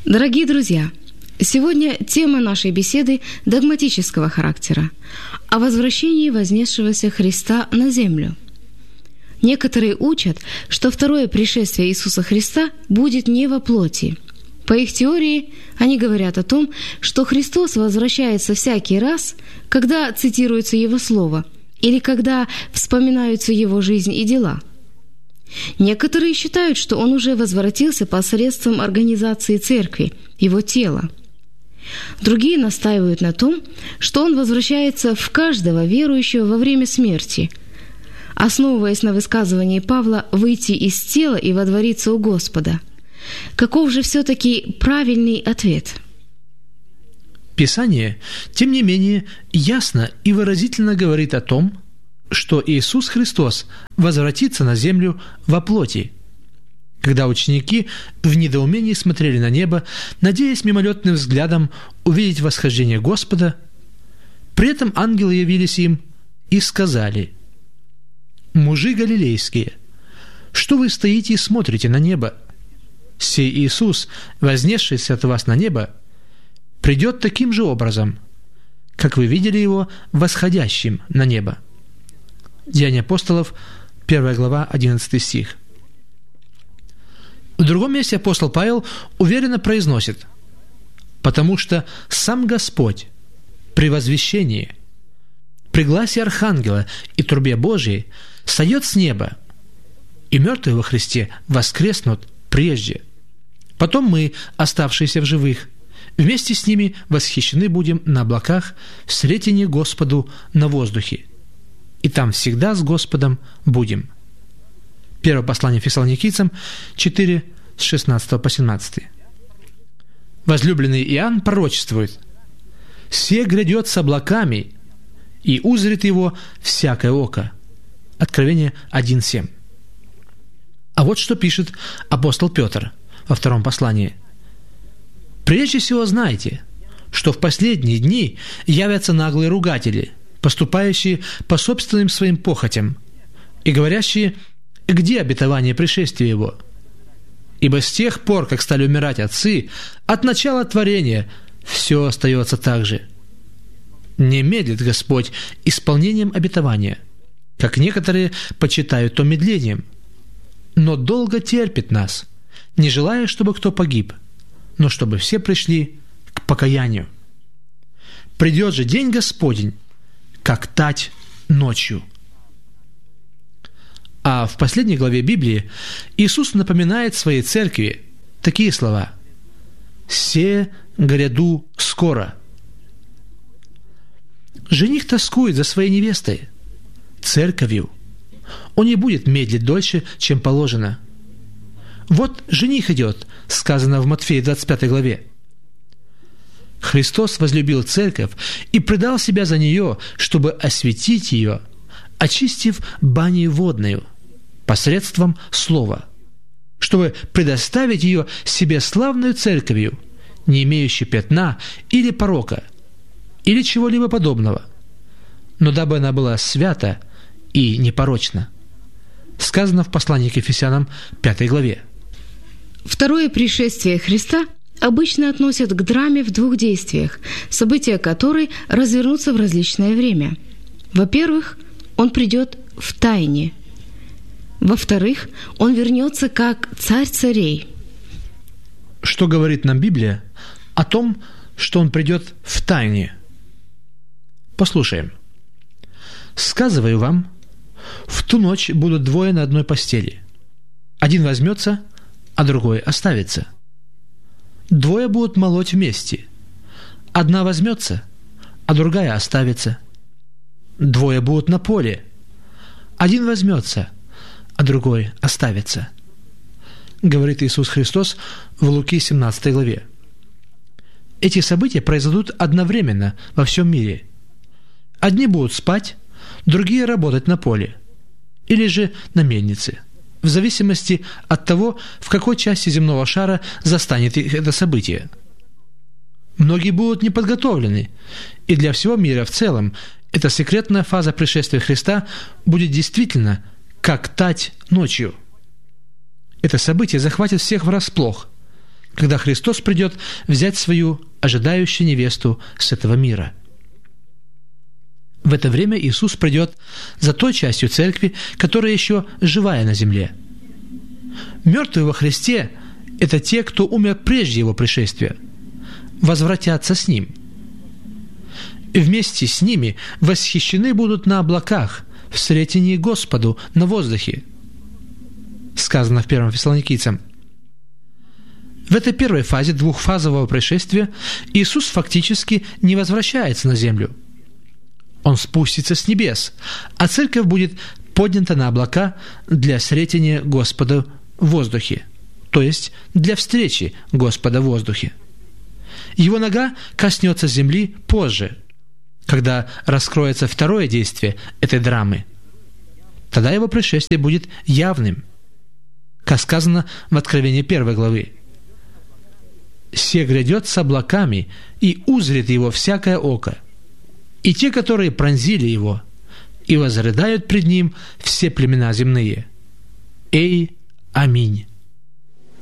Дорогие друзья, сегодня тема нашей беседы догматического характера – о возвращении вознесшегося Христа на землю. Некоторые учат, что второе пришествие Иисуса Христа будет не во плоти. По их теории, они говорят о том, что Христос возвращается всякий раз, когда цитируется Его Слово или когда вспоминаются Его жизнь и дела. Некоторые считают, что Он уже возвратился посредством организации церкви, Его тела. Другие настаивают на том, что Он возвращается в каждого верующего во время смерти, основываясь на высказывании Павла «выйти из тела и водвориться у Господа». Каков же все-таки правильный ответ? Писание, тем не менее, ясно и выразительно говорит о том, что Иисус Христос возвратится на землю во плоти. Когда ученики в недоумении смотрели на небо, надеясь мимолетным взглядом увидеть восхождение Господа, при этом ангелы явились им и сказали: «Мужи галилейские, что вы стоите и смотрите на небо? Сей Иисус, вознесшийся от вас на небо, придет таким же образом, как вы видели Его восходящим на небо». Деяния апостолов, 1 глава, 11 стих. В другом месте апостол Павел уверенно произносит: «Потому что сам Господь при возвещении, при гласе архангела и трубе Божией сойдет с неба, и мертвые во Христе воскреснут прежде. Потом мы, оставшиеся в живых, вместе с ними восхищены будем на облаках встретение Господу на воздухе, и там всегда с Господом будем». Первое послание Фессалоникийцам 4, с 16 по 17. Возлюбленный Иоанн пророчествует: «Се грядет с облаками, и узрит его всякое око». Откровение 1:7. А вот что пишет апостол Петр во втором послании: «Прежде всего знайте, что в последние дни явятся наглые ругатели, поступающие по собственным своим похотям, и говорящие: где обетование пришествия Его? Ибо с тех пор, как стали умирать отцы, от начала творения все остается так же. Не медлит Господь исполнением обетования, как некоторые почитают то медлением, но долго терпит нас, не желая, чтобы кто погиб, но чтобы все пришли к покаянию. Придет же день Господень, как тать ночью». А в последней главе Библии Иисус напоминает своей церкви такие слова: «Се гряду скоро». Жених тоскует за своей невестой, церковью. Он не будет медлить дольше, чем положено. «Вот жених идет», сказано в Матфея 25 главе. Христос возлюбил церковь и предал себя за нее, чтобы осветить ее, очистив баней водною посредством слова, чтобы предоставить ее себе славную церковью, не имеющей пятна или порока, или чего-либо подобного, но дабы она была свята и непорочна. Сказано в послании к Ефесянам 5 главе. Второе пришествие Христа обычно относят к драме в двух действиях, события которой развернутся в различное время. Во-первых, Он придет в тайне. Во-вторых, Он вернется как царь царей. Что говорит нам Библия о том, что Он придет в тайне? Послушаем. «Сказываю вам, в ту ночь будут двое на одной постели. Один возьмется, а другой оставится. Двое будут молоть вместе. Одна возьмется, а другая оставится. Двое будут на поле. Один возьмется, а другой оставится», говорит Иисус Христос в Луки 17 главе. Эти события произойдут одновременно во всем мире. Одни будут спать, другие работать на поле или же на мельнице, в зависимости от того, в какой части земного шара застанет их это событие. Многие будут неподготовлены, и для всего мира в целом эта секретная фаза пришествия Христа будет действительно как тать ночью. Это событие захватит всех врасплох, когда Христос придет взять свою ожидающую невесту с этого мира. В это время Иисус придет за той частью церкви, которая еще живая на земле. Мертвые во Христе – это те, кто умер прежде Его пришествия, возвратятся с Ним. И вместе с ними восхищены будут на облаках, в встретении Господу на воздухе. Сказано в 1 Фессалоникийцам. В этой первой фазе двухфазового пришествия Иисус фактически не возвращается на землю. Он спустится с небес, а церковь будет поднята на облака для встретения Господа в воздухе, то есть для встречи Господа в воздухе. Его нога коснется земли позже, когда раскроется второе действие этой драмы. Тогда его пришествие будет явным, как сказано в Откровении 1 главы. «Се грядет с облаками, и узрит его всякое око, и те, которые пронзили его, и возрыдают пред ним все племена земные. Эй, аминь».